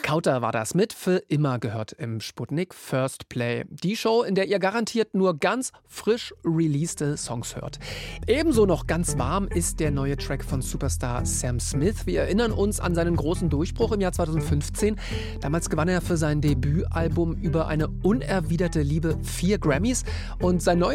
Kauter war das mit Für immer gehört im Sputnik First Play. Die Show, in der ihr garantiert nur ganz frisch releaste Songs hört. Ebenso noch ganz warm ist der neue Track von Superstar Sam Smith. Wir erinnern uns an seinen großen Durchbruch im Jahr 2015. Damals gewann er für sein Debütalbum über eine unerwiderte Liebe 4 Grammys. Und sein neues